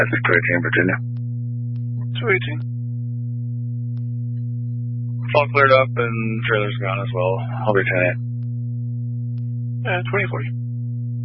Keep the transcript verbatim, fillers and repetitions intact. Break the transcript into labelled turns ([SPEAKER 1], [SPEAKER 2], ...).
[SPEAKER 1] That's two eighteen, Virginia.
[SPEAKER 2] two eighteen.
[SPEAKER 1] It's all cleared up and trailer's gone as well. I'll be ten eight.
[SPEAKER 2] Yeah, twenty forty.